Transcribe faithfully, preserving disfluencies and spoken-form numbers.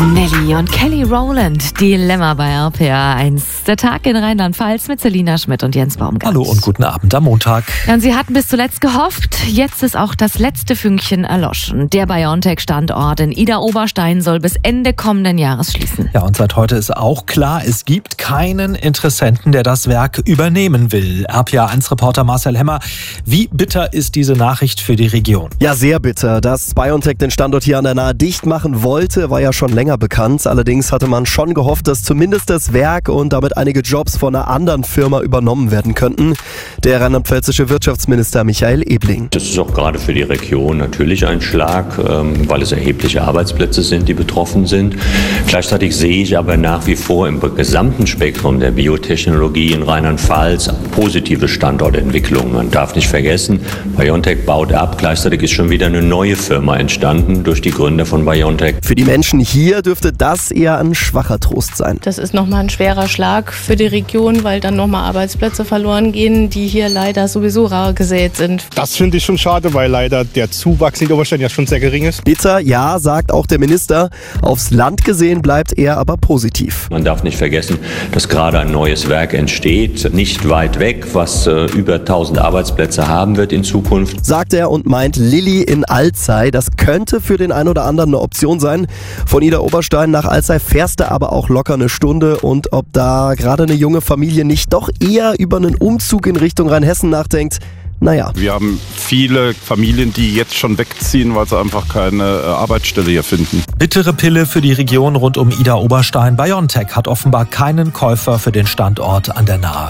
Nelly und Kelly Rowland, Dilemma bei R P R eins. Der Tag in Rheinland-Pfalz mit Selina Schmidt und Jens Baumgart. Hallo und guten Abend am Montag. Ja, und sie hatten bis zuletzt gehofft, jetzt ist auch das letzte Fünkchen erloschen. Der BioNTech-Standort in Idar-Oberstein soll bis Ende kommenden Jahres schließen. Ja, und seit heute ist auch klar, es gibt keinen Interessenten, der das Werk übernehmen will. R P R eins Reporter Marcel Hemmer, wie bitter ist diese Nachricht für die Region? Ja, sehr bitter. Dass BioNTech den Standort hier an der Nahe dicht machen wollte, war ja schon länger bekannt. Allerdings hatte man schon gehofft, dass zumindest das Werk und damit einige Jobs von einer anderen Firma übernommen werden könnten. Der rheinland-pfälzische Wirtschaftsminister Michael Ebling. Das ist auch gerade für die Region natürlich ein Schlag, weil es erhebliche Arbeitsplätze sind, die betroffen sind. Gleichzeitig sehe ich aber nach wie vor im gesamten Spektrum der Biotechnologie in Rheinland-Pfalz positive Standortentwicklungen. Man darf nicht vergessen, BioNTech baut ab. Gleichzeitig ist schon wieder eine neue Firma entstanden durch die Gründer von BioNTech. Für die Menschen hier dürfte das eher ein schwacher Trost sein. Das ist nochmal ein schwerer Schlag für die Region, weil dann nochmal Arbeitsplätze verloren gehen, die hier leider sowieso rar gesät sind. Das finde ich schon schade, weil leider der Zuwachs in Oberstein ja schon sehr gering ist. Bitter, ja, sagt auch der Minister. Aufs Land gesehen bleibt er aber positiv. Man darf nicht vergessen, dass gerade ein neues Werk entsteht, nicht weit weg, was äh, über tausend Arbeitsplätze haben wird in Zukunft. Sagt er und meint Lilly in Alzey. Das könnte für den einen oder anderen eine Option sein. Von Idar-Oberstein nach Alzey fährst du aber auch locker eine Stunde. Und ob da gerade eine junge Familie nicht doch eher über einen Umzug in Richtung Rheinhessen nachdenkt, naja. Wir haben viele Familien, die jetzt schon wegziehen, weil sie einfach keine Arbeitsstelle hier finden. Bittere Pille für die Region rund um Idar-Oberstein. BioNTech hat offenbar keinen Käufer für den Standort an der Nahe.